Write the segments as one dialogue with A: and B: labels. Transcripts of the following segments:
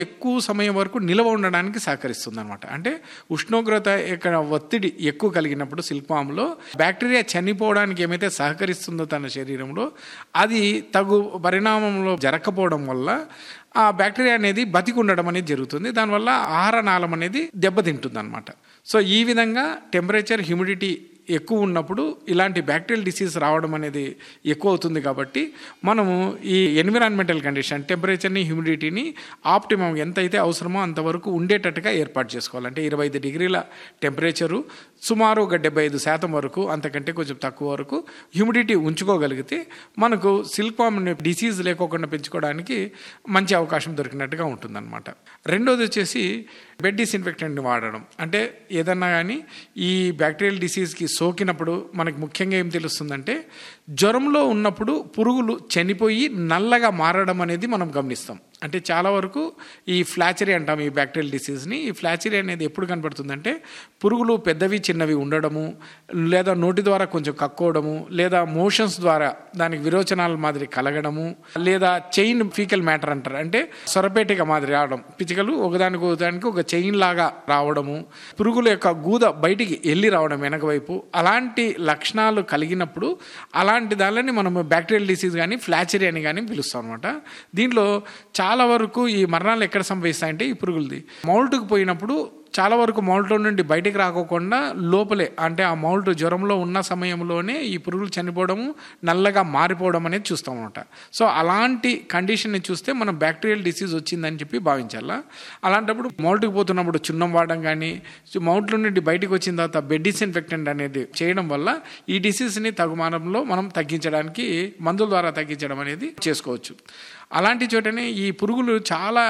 A: ఎక్కువ సమయం వరకు నిల్వ ఉండడానికి సహకరిస్తుందన్నమాట. అంటే ఉష్ణోగ్రత ఇక్కడ ఒత్తిడి ఎక్కువ కలిగినప్పుడు సిల్క్ వామ్లో బ్యాక్టీరియా చనిపోవడానికి ఏమైతే సహకరిస్తుందో తన శరీరంలో, అది తగు పరిణామంలో జరగకపోవడం వల్ల ఆ బ్యాక్టీరియా అనేది బతికి ఉండడం అనేది జరుగుతుంది. దానివల్ల ఆహార నాళం అనేది దెబ్బతింటుంది అనమాట. సో ఈ విధంగా టెంపరేచర్, హ్యూమిడిటీ ఎక్కువ ఉన్నప్పుడు ఇలాంటి బ్యాక్టీరియల్ డిసీజ్ రావడం అనేది ఎక్కువ అవుతుంది. కాబట్టి మనము ఈ ఎన్విరాన్మెంటల్ కండిషన్, టెంపరేచర్ని, హ్యూమిడిటీని ఆప్టిమం ఎంతైతే అవసరమో అంతవరకు ఉండేటట్టుగా ఏర్పాటు చేసుకోవాలి. అంటే 25 డిగ్రీల టెంపరేచరు, సుమారు ఒక 75% వరకు, అంతకంటే కొంచెం తక్కువ వరకు హ్యూమిడిటీ ఉంచుకోగలిగితే మనకు సిల్క్ వామ్ డిసీజ్ లేకోకుండా పెంచుకోవడానికి మంచి అవకాశం దొరికినట్టుగా ఉంటుందన్నమాట. రెండోది వచ్చేసి బెడ్ డిస్ఇన్ఫెక్టెంట్ని వాడడం. అంటే ఏదన్నా కానీ ఈ బ్యాక్టీరియల్ డిసీజ్కి సోకినప్పుడు మనకు ముఖ్యంగా ఏం తెలుస్తుందంటే, జ్వరంలో ఉన్నప్పుడు పురుగులు చనిపోయి నల్లగా మారడం అనేది మనం గమనిస్తాం. అంటే చాలా వరకు ఈ ఫ్లాచరీ అంటాం ఈ బ్యాక్టీరియల్ డిసీజ్ని. ఈ ఫ్లాచరీ అనేది ఎప్పుడు కనపడుతుందంటే, పురుగులు పెద్దవి చిన్నవి ఉండడము, లేదా నోటి ద్వారా కొంచెం కక్కోవడము, లేదా మోషన్స్ ద్వారా దానికి విరోచనాల మాదిరి కలగడము, లేదా చైన్ ఫీకల్ మ్యాటర్ అంటారు. అంటే సొరపేటిక మాదిరి రావడం, పిచ్చికలు ఒకదానికి ఒక చైన్ లాగా రావడము, పురుగుల యొక్క గూద బయటికి వెళ్ళి రావడం వెనక వైపు, అలాంటి లక్షణాలు కలిగినప్పుడు అలాంటి దానిని మనం బ్యాక్టీరియల్ డిసీజ్ కానీ ఫ్లాచరీ అని కానీ పిలుస్తాం అనమాట. దీంట్లో చాలా వరకు ఈ మరణాలు ఎక్కడ సంభవిస్తాయంటే ఈ పురుగులది మౌల్ట్కి పోయినప్పుడు చాలా వరకు మౌల్ట్లో నుండి బయటికి రాకోకుండా లోపలే, అంటే ఆ మౌల్ట్ జ్వరంలో ఉన్న సమయంలోనే ఈ పురుగులు చనిపోవడము, నల్లగా మారిపోవడం అనేది చూస్తాం అనమాట. సో అలాంటి కండిషన్ని చూస్తే మనం బ్యాక్టీరియల్ డిసీజ్ వచ్చిందని చెప్పి భావించాలా. అలాంటప్పుడు మౌల్ట్కి పోతున్నప్పుడు చున్నం వాడడం కానీ, మౌల్ట్లో నుండి బయటికి వచ్చిన తర్వాత బెడ్ డిస్ఇన్ఫెక్టెంట్ అనేది చేయడం వల్ల ఈ డిసీజ్ని తగుమానంలో మనం తగ్గించడానికి, మందుల ద్వారా తగ్గించడం అనేది చేసుకోవచ్చు. అలాంటి చోటనే ఈ పురుగులు చాలా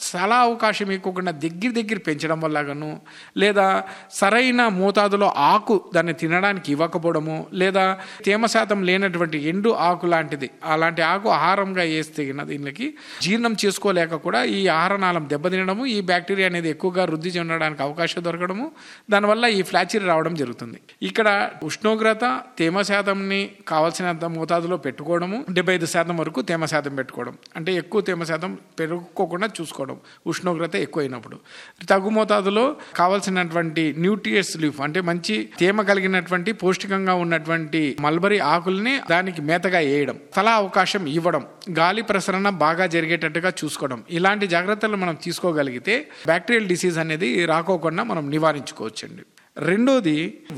A: అవకాశం ఇవ్వకుండా దగ్గర పెంచడం వల్ల గాను, లేదా సరైన మోతాదులో ఆకు దాన్ని తినడానికి ఇవ్వకపోవడము, లేదా తేమ శాతం లేనటువంటి ఎండు ఆకు లాంటిది, అలాంటి ఆకు ఆహారంగా వేస్తే దీనికి జీర్ణం చేసుకోలేక కూడా ఈ ఆహార నాళం దెబ్బతినడము, ఈ బ్యాక్టీరియా అనేది ఎక్కువగా వృద్ధి చెందడానికి అవకాశం దొరకడము, దానివల్ల ఈ ఫ్లాచరీ రావడం జరుగుతుంది. ఇక్కడ ఉష్ణోగ్రత, తేమ శాతంని కావాల్సినంత మోతాదులో పెట్టుకోవడము, 75% వరకు తేమ శాతం పెట్టుకోవడం, అంటే ఎక్కువ తేమ శాతం పెరుగుకోకుండా చూసుకోవడం. ఉష్ణోగ్రత ఎక్కువైనప్పుడు తగు మోతాదులో కావాల్సినటువంటి న్యూట్రియస్ లీఫ్, అంటే మంచి తేమ కలిగినటువంటి పౌష్టికంగా ఉన్నటువంటి మల్బరీ ఆకుల్ని దానికి మేతగా వేయడం, తలా అవకాశం ఇవ్వడం, గాలి ప్రసరణ బాగా జరిగేటట్టుగా చూసుకోవడం, ఇలాంటి జాగ్రత్తలు మనం తీసుకోగలిగితే బ్యాక్టీరియల్ డిసీజ్ అనేది రాకోకుండా మనం నివారించుకోవచ్చండి. రెండోది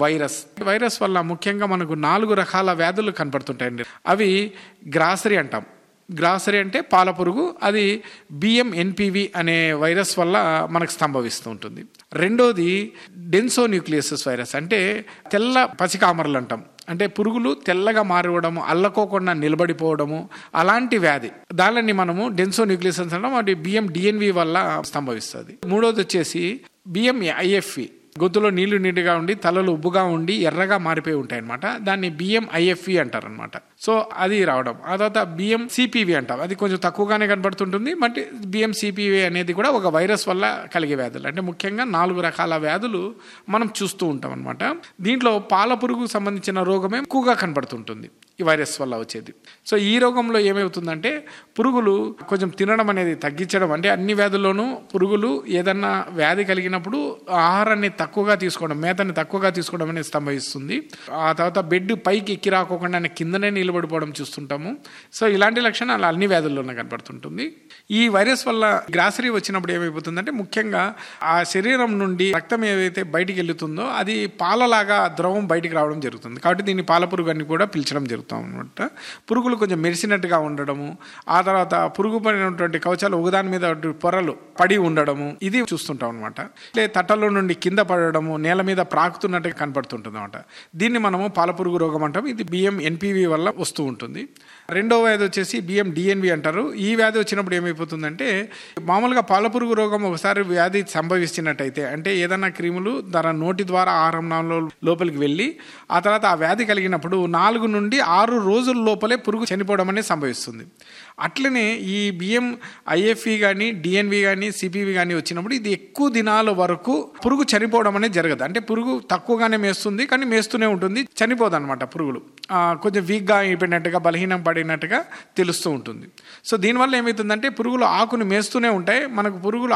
A: వైరస్ వల్ల ముఖ్యంగా మనకు 4 రకాల వ్యాధులు కనపడుతుంటాయండి. అవి గ్రాసరీ అంటాం. గ్రాసరీ అంటే పాల పురుగు, అది BMNPV అనే వైరస్ వల్ల మనకు సంభవిస్తూ ఉంటుంది. రెండోది డెన్సోన్యూక్లియసిస్ వైరస్, అంటే తెల్ల పసికామరలు అంటాం. అంటే పురుగులు తెల్లగా మారిపోవడము, అల్లకోకుండా నిలబడిపోవడము, అలాంటి వ్యాధి, దానిని మనము డెన్సోన్యూక్లియసిస్ అంటాం. అది BMDNV వల్ల సంభవిస్తుంది. మూడోది వచ్చేసి BMIFV, గొంతులో నీళ్లుగా ఉండి తలలో ఉబ్బుగా ఉండి ఎర్రగా మారిపోయి ఉంటాయి అనమాట. దాన్ని BMIFV అంటారనమాట. సో అది రావడం. ఆ తర్వాత BMCPV అంటాం, అది కొంచెం తక్కువగానే కనబడుతుంటుంది. బట్ BMCPV అనేది కూడా ఒక వైరస్ వల్ల కలిగే వ్యాధులు. అంటే ముఖ్యంగా 4 రకాల వ్యాధులు మనం చూస్తూ ఉంటాం అనమాట. దీంట్లో పాల పురుగుకు సంబంధించిన రోగమే ఎక్కువగా కనబడుతుంటుంది ఈ వైరస్ వల్ల వచ్చేది. సో ఈ రోగంలో ఏమవుతుందంటే పురుగులు కొంచెం తినడం అనేది తగ్గించడం, అంటే అన్ని వ్యాధుల్లోనూ పురుగులు ఏదన్నా వ్యాధి కలిగినప్పుడు ఆహారాన్ని తక్కువగా తీసుకోవడం, మేతని తక్కువగా తీసుకోవడం అనేది సంభవిస్తుంది. ఆ తర్వాత బెడ్ పైకి ఎక్కి రాకోకుండా కిందనే నిలబడిపోవడం చూస్తుంటాము. సో ఇలాంటి లక్షణాలు అన్ని వ్యాధుల్లోనే కనబడుతుంటుంది. ఈ వైరస్ వల్ల గ్రాసరీ వచ్చినప్పుడు ఏమైపోతుందంటే ముఖ్యంగా ఆ శరీరం నుండి రక్తం ఏదైతే బయటికి వెళ్తుందో అది పాలలాగా ద్రవం బయటికి రావడం జరుగుతుంది. కాబట్టి దీన్ని పాల పురుగు అని కూడా పిలిచడం జరుగుతుంది అనమాట. పురుగులు కొంచెం మెరిసినట్టుగా ఉండడము, ఆ తర్వాత పురుగు పడినటువంటి కవచాలు ఒకదాని మీద పొరలు పడి ఉండడము, ఇది చూస్తుంటాం అనమాట. తట్టలో నుండి కింద పడడము, నేల మీద ప్రాకుతున్నట్టుగా కనపడుతుంటుంది అనమాట. దీన్ని మనము పాలపురుగు రోగం అంటాం. ఇది BMNPV వల్ల వస్తూ ఉంటుంది. రెండవ వ్యాధి వచ్చేసి BMDNV అంటారు. ఈ వ్యాధి వచ్చినప్పుడు ఏమైపోతుందంటే, మామూలుగా పాలపురుగు రోగం ఒకసారి వ్యాధి సంభవిస్తున్నట్టయితే, అంటే ఏదన్నా క్రిములు తన నోటి ద్వారా ఆహారం లోపలికి వెళ్ళి ఆ తర్వాత ఆ వ్యాధి కలిగినప్పుడు 4 నుండి 6 రోజుల లోపలే పురుగు చనిపోవడం అనేది సంభవిస్తుంది. అట్లనే ఈ బియ్యం ఐఎఫ్ఈ కానీ డిఎన్వి కానీ సిపివి కానీ వచ్చినప్పుడు ఇది ఎక్కువ దినాల వరకు పురుగు చనిపోవడం అనేది జరగదు. అంటే పురుగు తక్కువగానే మేస్తుంది, కానీ మేస్తూనే ఉంటుంది, చనిపోదు అనమాట పురుగులు. కొంచెం వీక్గా అయిపోయినట్టుగా బలహీనం పడినట్టుగా తెలుస్తూ ఉంటుంది. సో దీనివల్ల ఏమవుతుందంటే పురుగులు ఆకుని మేస్తూనే ఉంటాయి. మనకు పురుగులు